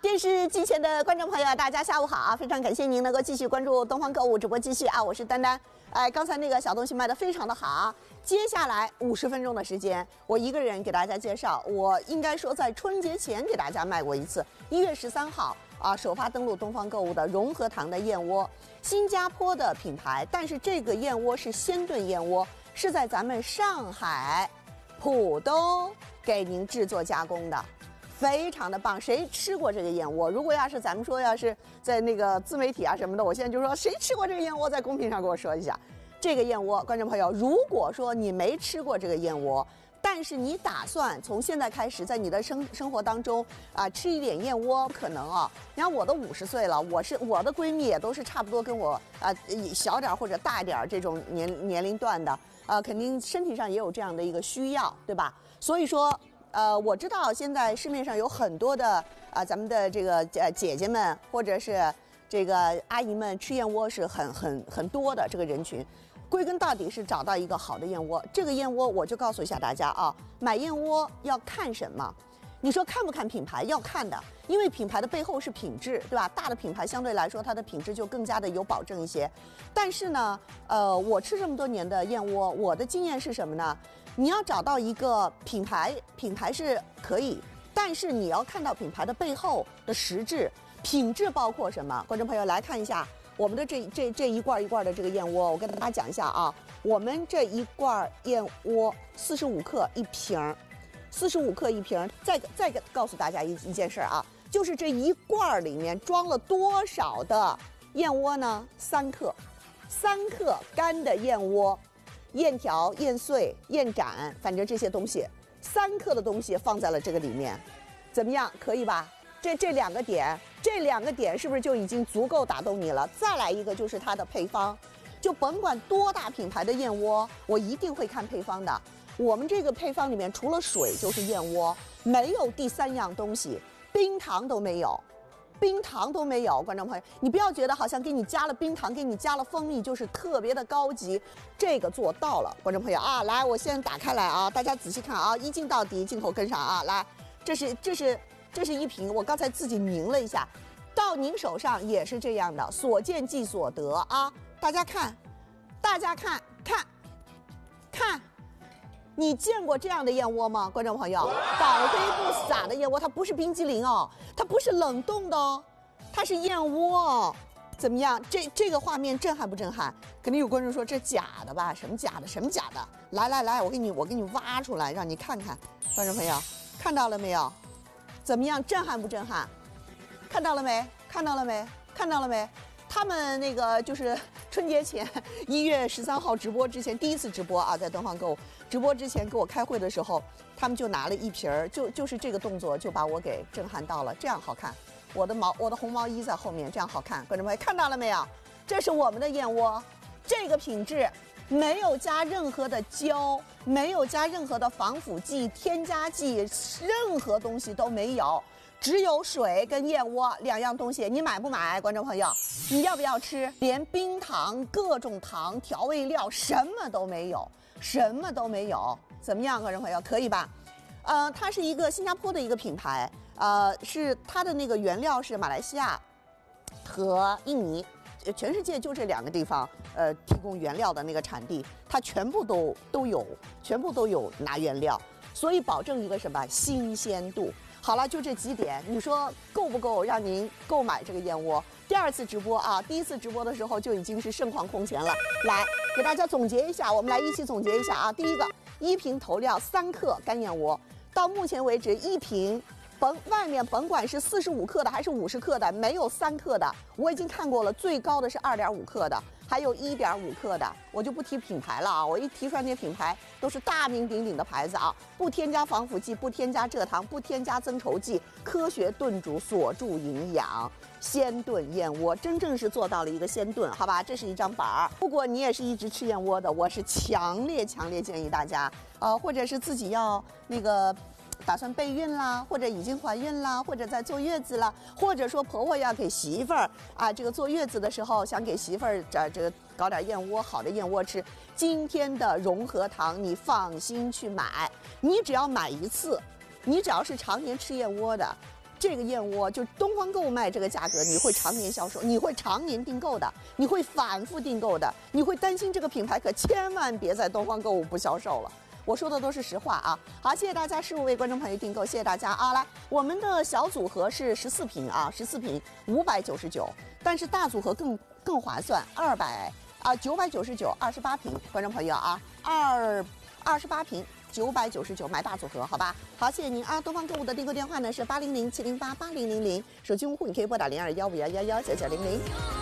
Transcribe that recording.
电视机前的观众朋友，大家下午好啊！非常感谢您能够继续关注东方购物直播继续啊，我是丹丹。刚才那个小东西卖得非常的好，接下来50分钟的时间，我一个人给大家介绍。我应该说在春节前给大家卖过一次，1月13号啊，首发登陆东方购物的融合堂的燕窝，新加坡的品牌，但是这个燕窝是鲜炖燕窝，是在咱们上海浦东给您制作加工的。非常的棒，谁吃过这个燕窝？如果要是咱们说要是在那个自媒体啊什么的，我现在就说谁吃过这个燕窝，在公屏上给我说一下。这个燕窝，观众朋友，如果说你没吃过这个燕窝，但是你打算从现在开始在你的生活当中吃一点燕窝，可能啊。你看我都50岁了，我的闺蜜也都是差不多跟我小点或者大一点这种年龄段的肯定身体上也有这样的一个需要，对吧？所以说。我知道现在市面上有很多的咱们的这个姐姐们或者是这个阿姨们吃燕窝是很多的这个人群，归根到底是找到一个好的燕窝。这个燕窝我就告诉一下大家啊，买燕窝要看什么？你说看不看品牌？要看的，因为品牌的背后是品质，对吧？大的品牌相对来说它的品质就更加的有保证一些。但是呢，我吃这么多年的燕窝，我的经验是什么呢？你要找到一个品牌是可以，但是你要看到品牌的背后的实质，品质包括什么？观众朋友来看一下我们的这一罐一罐的这个燕窝，我跟大家讲一下啊，我们这一罐燕窝45克一瓶，45克一瓶。再告诉大家一件事啊，就是这一罐里面装了多少的燕窝呢？3克干的燕窝。燕条、燕碎、燕盏，反正这些东西，3克的东西放在了这个里面，怎么样？可以吧？这两个点是不是就已经足够打动你了？再来一个就是它的配方，就甭管多大品牌的燕窝，我一定会看配方的。我们这个配方里面除了水就是燕窝，没有第3样东西，冰糖都没有。观众朋友，你不要觉得好像给你加了冰糖，给你加了蜂蜜，就是特别的高级，这个做到了，观众朋友啊，来，我先打开来啊，大家仔细看啊，一镜到底，镜头跟上啊，来，这是一瓶，我刚才自己拧了一下，到您手上也是这样的，所见即所得啊，大家看，你见过这样的燕窝吗？观众朋友，宝贝不撒的燕窝，它不是冰激凌哦，它不是冷冻的哦，它是燕窝。怎么样？这个画面震撼不震撼？肯定有观众说这假的吧？什么假的？来，我给你挖出来，让你看看。观众朋友，看到了没有？怎么样？震撼不震撼？看到了没？他们那个就是春节前1月13号直播之前，第一次直播啊，在东方购物直播之前给我开会的时候，他们就拿了一瓶儿，就是这个动作就把我给震撼到了，这样好看。我的红毛衣在后面，这样好看。观众朋友看到了没有？这是我们的燕窝，这个品质没有加任何的胶，没有加任何的防腐剂、添加剂，任何东西都没有。只有水跟燕窝2样东西，你买不买？观众朋友，你要不要吃？连冰糖、各种糖、调味料什么都没有，怎么样，观众朋友，可以吧？它是一个新加坡的一个品牌，是它的那个原料是马来西亚和印尼，全世界就这2个地方，提供原料的那个产地，它全部都有拿原料，所以保证一个什么新鲜度。好了，就这几点，你说够不够让您购买这个燕窝？第2次直播啊，第1次直播的时候就已经是盛况空前了。来，给大家总结一下，我们来一起总结一下啊。第一个，1瓶头料3克干燕窝，到目前为止1瓶，外面甭管是45克的还是50克的，没有3克的，我已经看过了，最高的是2.5克的。还有1.5克的，我就不提品牌了啊！我一提出来那些品牌都是大名鼎鼎的牌子啊，不添加防腐剂，不添加蔗糖，不添加增稠剂，科学炖煮，锁住营养，鲜炖燕窝，真正是做到了一个鲜炖，好吧？这是一张板儿。如果你也是一直吃燕窝的，我是强烈建议大家，或者是自己要那个。打算备孕啦，或者已经怀孕啦，或者在坐月子啦，或者说婆婆要给媳妇儿这个坐月子的时候想给媳妇儿这个搞点燕窝，好的燕窝吃。今天的融合堂你放心去买，你只要买一次，你只要是常年吃燕窝的， 这个燕窝就东方购物卖这个价格，你会常年销售，你会常年订购的，你会反复订购的，你会担心这个品牌，可千万别在东方购物不销售了。我说的都是实话啊！好，谢谢大家15位观众朋友订购，谢谢大家啊！来，我们的小组合是14瓶啊，14瓶599，但是大组合更划算，999 28瓶，观众朋友啊，28瓶。999买大组合，好吧？好，谢谢您啊！东方购物的订购电话呢是800-708-8000，手机用户你可以拨打021511199900。